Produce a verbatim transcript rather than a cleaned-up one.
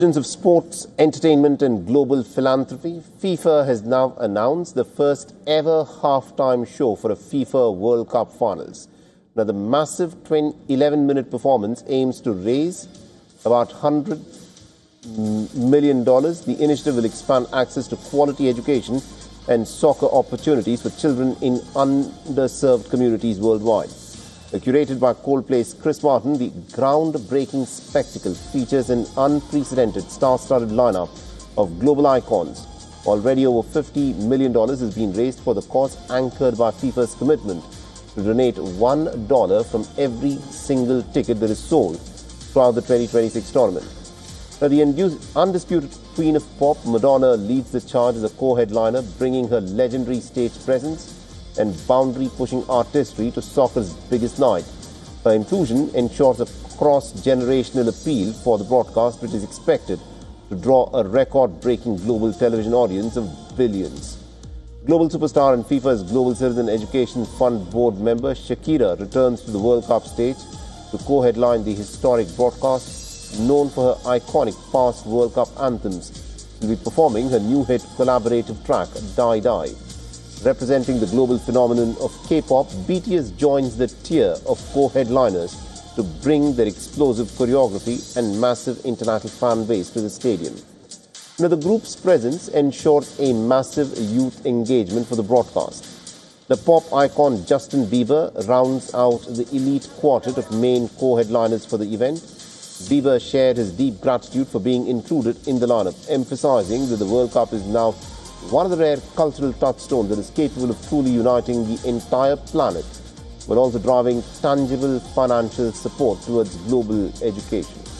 Of sports, entertainment and global philanthropy, FIFA has now announced the first ever halftime show for a FIFA World Cup finals. Now, the massive eleven minute performance aims to raise about one hundred million dollars. The initiative will expand access to quality education and soccer opportunities for children in underserved communities worldwide. Curated by Coldplay's Chris Martin, the groundbreaking spectacle features an unprecedented star-studded lineup of global icons. Already over fifty million dollars has been raised for the cause, anchored by FIFA's commitment to donate one dollar from every single ticket that is sold throughout the twenty twenty-six tournament. Now, the undisputed queen of pop, Madonna, leads the charge as a co-headliner, bringing her legendary stage presence and boundary-pushing artistry to soccer's biggest night. Her inclusion ensures a cross-generational appeal for the broadcast, which is expected to draw a record-breaking global television audience of billions. Global superstar and FIFA's Global Citizen Education Fund board member Shakira returns to the World Cup stage to co-headline the historic broadcast. Known for her iconic past World Cup anthems, she'll be performing her new hit collaborative track, Die Die. Representing the global phenomenon of K-pop, B T S joins the tier of co-headliners to bring their explosive choreography and massive international fan base to the stadium. Now, the group's presence ensures a massive youth engagement for the broadcast. The pop icon Justin Bieber rounds out the elite quartet of main co-headliners for the event. Bieber shared his deep gratitude for being included in the lineup, emphasizing that the World Cup is now one of the rare cultural touchstones that is capable of truly uniting the entire planet, but also driving tangible financial support towards global education.